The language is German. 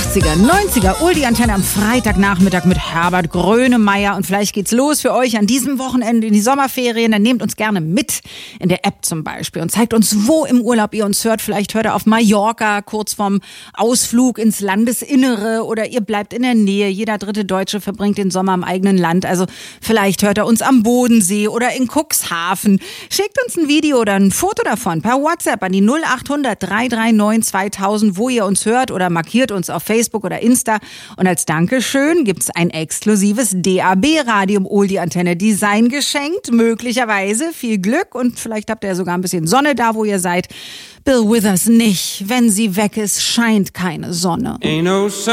80er, 90er, Oldie-Antenne am Freitagnachmittag mit Herbert Grönemeyer. Und vielleicht geht's los für euch an diesem Wochenende in die Sommerferien. Dann nehmt uns gerne mit in der App zum Beispiel und zeigt uns, wo im Urlaub ihr uns hört. Vielleicht hört ihr auf Mallorca kurz vorm Ausflug ins Landesinnere oder ihr bleibt in der Nähe. Jeder dritte Deutsche verbringt den Sommer im eigenen Land. Also vielleicht hört ihr uns am Bodensee oder in Cuxhaven. Schickt uns ein Video oder ein Foto davon per WhatsApp an die 0800 339 2000, wo ihr uns hört, oder markiert uns auf Facebook oder Insta. Und als Dankeschön gibt's ein exklusives DAB-Radio Oldie-Antenne Design geschenkt. Möglicherweise viel Glück und vielleicht habt ihr sogar ein bisschen Sonne da, wo ihr seid. Bill Withers nicht. Wenn sie weg ist, scheint keine Sonne.